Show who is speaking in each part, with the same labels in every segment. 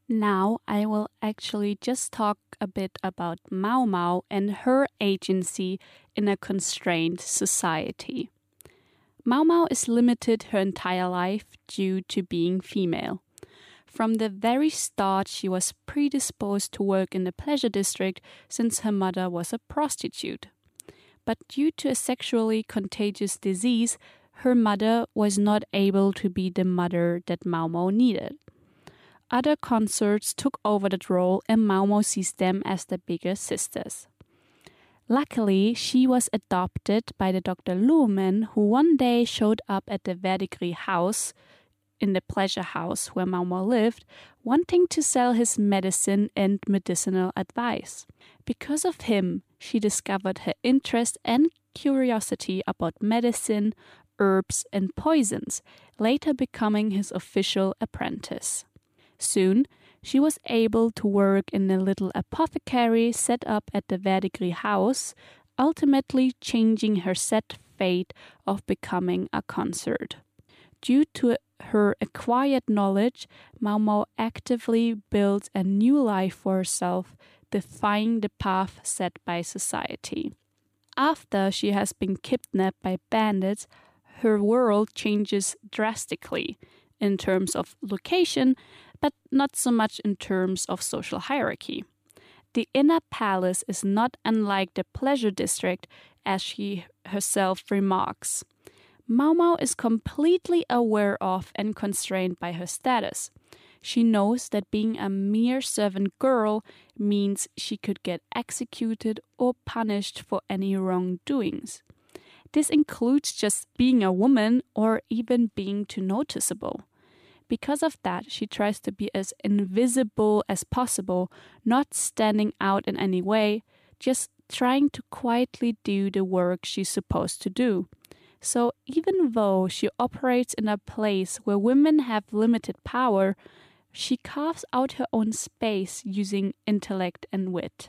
Speaker 1: Now I will actually just talk a bit about Mao Mao and her agency in a constrained society. Mao Mao is limited her entire life due to being female. From the very start, she was predisposed to work in the pleasure district since her mother was a prostitute. But due to a sexually contagious disease, her mother was not able to be the mother that Mao Mao needed. Other consorts took over that role and Mao Mao sees them as the bigger sisters. Luckily, she was adopted by the Dr. Luhrmann, who one day showed up at the Verdigris house, in the pleasure house where Mao Mao lived, wanting to sell his medicine and medicinal advice. Because of him, she discovered her interest and curiosity about medicine, herbs, and poisons, later becoming his official apprentice. Soon, she was able to work in a little apothecary set up at the Verdigris house, ultimately changing her set fate of becoming a consort. Due to her acquired knowledge, Mao Mao actively built a new life for herself, defying the path set by society. After she has been kidnapped by bandits, her world changes drastically in terms of location, but not so much in terms of social hierarchy. The inner palace is not unlike the pleasure district, as she herself remarks. Mao Mao is completely aware of and constrained by her status. She knows that being a mere servant girl means she could get executed or punished for any wrongdoings. This includes just being a woman or even being too noticeable. Because of that, she tries to be as invisible as possible, not standing out in any way, just trying to quietly do the work she's supposed to do. So even though she operates in a place where women have limited power, she carves out her own space using intellect and wit.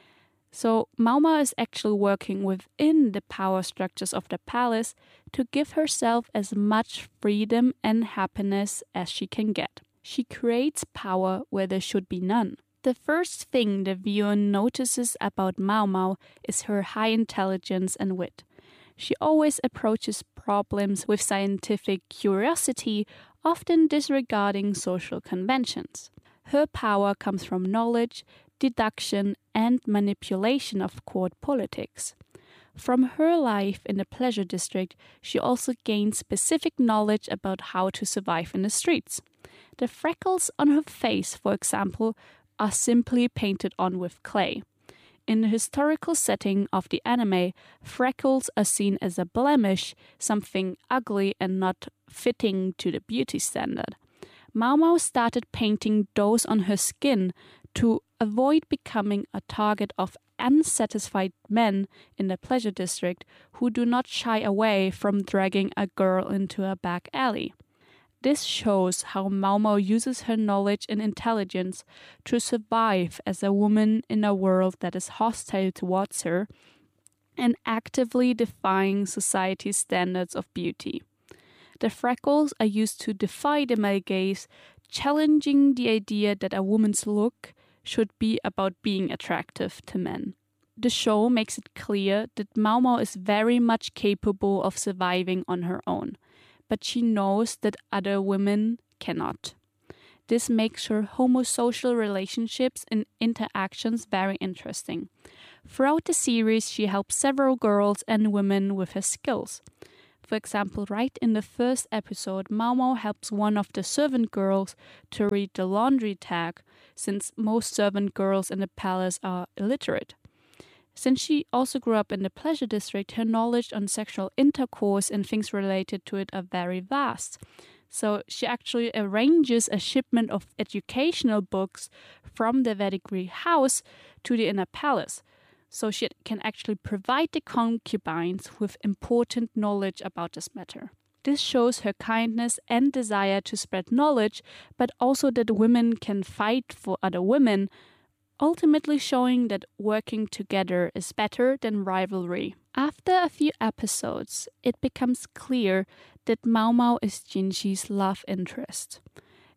Speaker 1: So Mao Mao is actually working within the power structures of the palace to give herself as much freedom and happiness as she can get. She creates power where there should be none. The first thing the viewer notices about Mao Mao is her high intelligence and wit. She always approaches problems with scientific curiosity, often disregarding social conventions. Her power comes from knowledge, deduction, and manipulation of court politics. From her life in the pleasure district, she also gained specific knowledge about how to survive in the streets. The freckles on her face, for example, are simply painted on with clay. In the historical setting of the anime, freckles are seen as a blemish, something ugly and not fitting to the beauty standard. Mao Mao started painting those on her skin to avoid becoming a target of unsatisfied men in the pleasure district who do not shy away from dragging a girl into a back alley. This shows how Mao Mao uses her knowledge and intelligence to survive as a woman in a world that is hostile towards her and actively defying society's standards of beauty. The freckles are used to defy the male gaze, challenging the idea that a woman's look should be about being attractive to men. The show makes it clear that Mao Mao is very much capable of surviving on her own, but she knows that other women cannot. This makes her homosocial relationships and interactions very interesting. Throughout the series, she helps several girls and women with her skills. For example, right in the first episode, Mao Mao helps one of the servant girls to read the laundry tag, since most servant girls in the palace are illiterate. Since she also grew up in the pleasure district, her knowledge on sexual intercourse and things related to it are very vast. So she actually arranges a shipment of educational books from the Verdigris house to the inner palace, so she can actually provide the concubines with important knowledge about this matter. This shows her kindness and desire to spread knowledge, but also that women can fight for other women, ultimately showing that working together is better than rivalry. After a few episodes, it becomes clear that Mao Mao is Jinxi's love interest.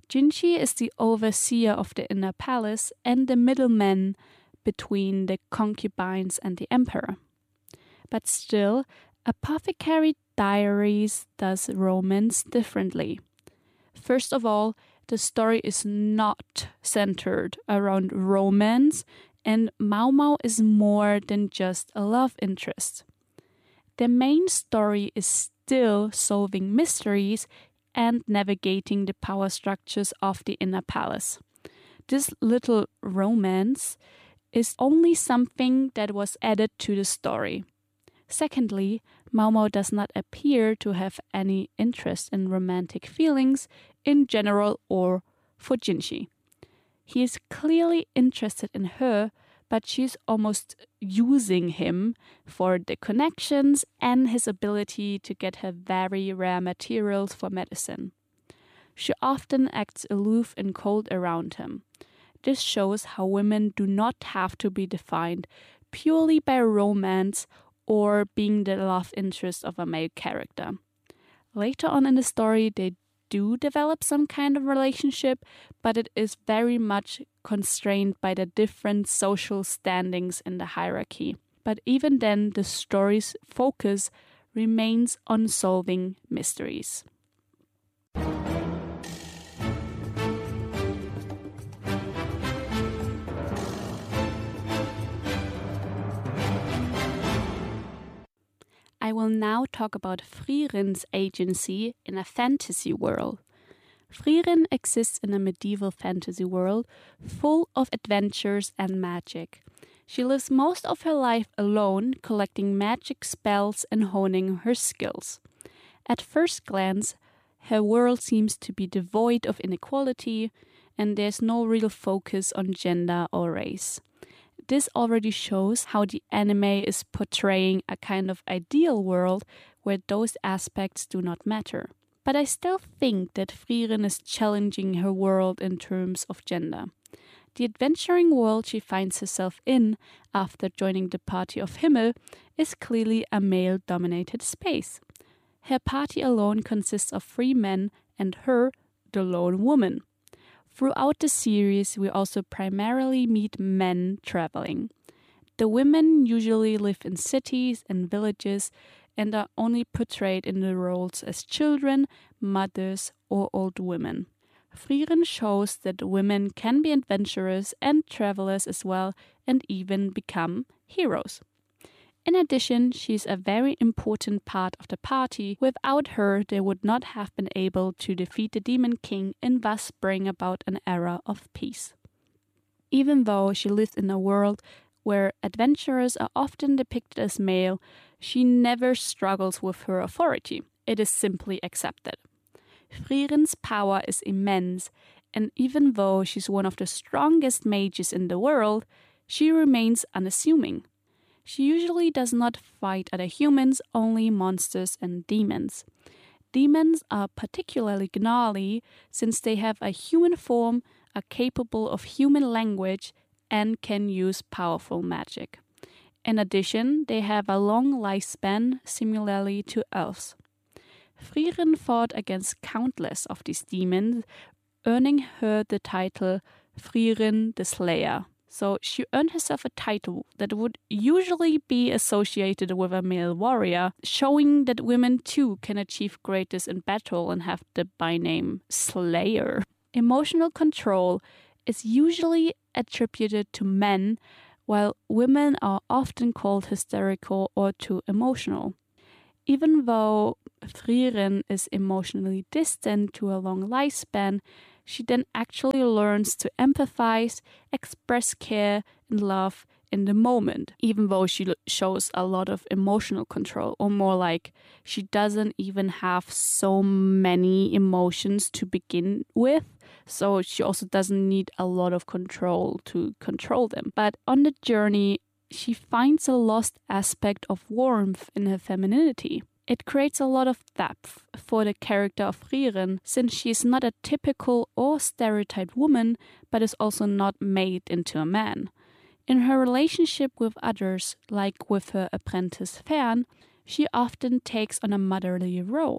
Speaker 1: Jinshi is the overseer of the inner palace and the middleman between the concubines and the emperor. But still, Apothecary Diaries does romance differently. First of all, the story is not centered around romance, and Mao Mao is more than just a love interest. The main story is still solving mysteries and navigating the power structures of the inner palace. This little romance is only something that was added to the story. Secondly, Mao Mao does not appear to have any interest in romantic feelings in general or for Jinshi. He is clearly interested in her, but she's almost using him for the connections and his ability to get her very rare materials for medicine. She often acts aloof and cold around him. This shows how women do not have to be defined purely by romance or being the love interest of a male character. Later on in the story, they do develop some kind of relationship, but it is very much constrained by the different social standings in the hierarchy. But even then, the story's focus remains on solving mysteries. I will now talk about Frierin's agency in a fantasy world. Frieren exists in a medieval fantasy world full of adventures and magic. She lives most of her life alone, collecting magic spells and honing her skills. At first glance, her world seems to be devoid of inequality, and there's no real focus on gender or race. This already shows how the anime is portraying a kind of ideal world where those aspects do not matter. But I still think that Frieren is challenging her world in terms of gender. The adventuring world she finds herself in after joining the Party of Himmel is clearly a male-dominated space. Her party alone consists of 3 men and her, the lone woman. Throughout the series, we also primarily meet men traveling. The women usually live in cities and villages and are only portrayed in the roles as children, mothers, or old women. Frieren shows that women can be adventurers and travelers as well, and even become heroes. In addition, she's a very important part of the party. Without her, they would not have been able to defeat the Demon King and thus bring about an era of peace. Even though she lives in a world where adventurers are often depicted as male, she never struggles with her authority. It is simply accepted. Frieren's power is immense, and even though she's one of the strongest mages in the world, she remains unassuming. She usually does not fight other humans, only monsters and demons. Demons are particularly gnarly since they have a human form, are capable of human language, and can use powerful magic. In addition, they have a long lifespan, similarly to elves. Frieren fought against countless of these demons, earning her the title Frieren the Slayer. So she earned herself a title that would usually be associated with a male warrior, showing that women too can achieve greatness in battle and have the byname Slayer. Emotional control is usually attributed to men, while women are often called hysterical or too emotional. Even though Frieren is emotionally distant to a long lifespan, she then actually learns to empathize, express care and love in the moment, even though she shows a lot of emotional control, or more like she doesn't even have so many emotions to begin with, so she also doesn't need a lot of control to control them. But on the journey, she finds a lost aspect of warmth in her femininity. It creates a lot of depth for the character of Frieren, since she is not a typical or stereotyped woman, but is also not made into a man. In her relationship with others, like with her apprentice Fern, she often takes on a motherly role.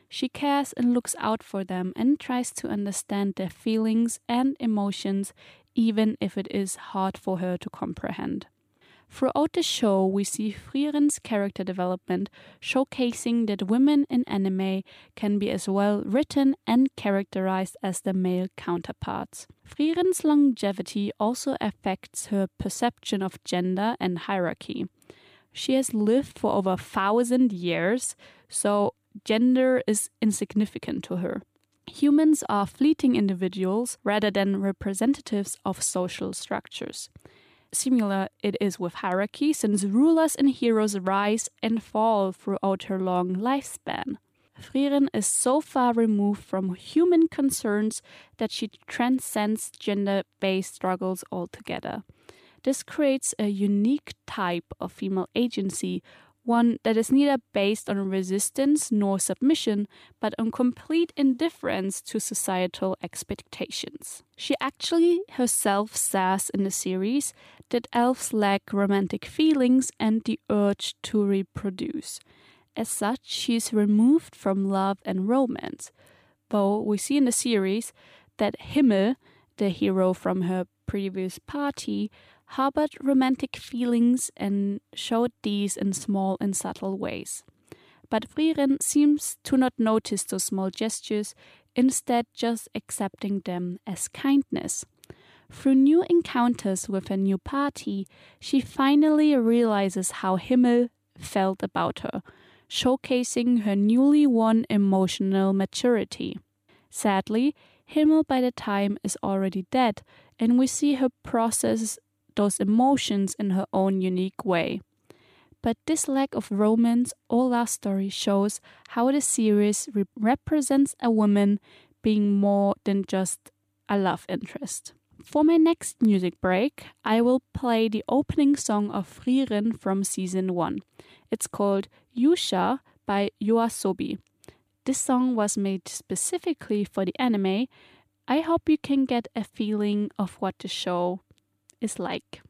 Speaker 1: She cares and looks out for them and tries to understand their feelings and emotions, even if it is hard for her to comprehend. Throughout the show, we see Friðrins character development, showcasing that women in anime can be as well written and characterized as their male counterparts. Friðrins' longevity also affects her perception of gender and hierarchy. She has lived for over 1,000 years, so gender is insignificant to her. Humans are fleeting individuals rather than representatives of social structures. Similar it is with hierarchy, since rulers and heroes rise and fall throughout her long lifespan. Friðrun is so far removed from human concerns that she transcends gender-based struggles altogether. This creates a unique type of female agency, one that is neither based on resistance nor submission, but on complete indifference to societal expectations. She actually herself says in the series that elves lack romantic feelings and the urge to reproduce. As such, she is removed from love and romance, though we see in the series that Himmel, the hero from her previous party, harbored romantic feelings and showed these in small and subtle ways. But Friðrun seems to not notice those small gestures, instead just accepting them as kindness. Through new encounters with her new party, she finally realizes how Himmel felt about her, showcasing her newly won emotional maturity. Sadly, Himmel by the time is already dead, and we see her process those emotions in her own unique way. But this lack of romance or love story shows how the series represents a woman being more than just a love interest. For my next music break, I will play the opening song of Friðrun from season 1. It's called Yusha by YOASOBI. This song was made specifically for the anime. I hope you can get a feeling of what the show is like.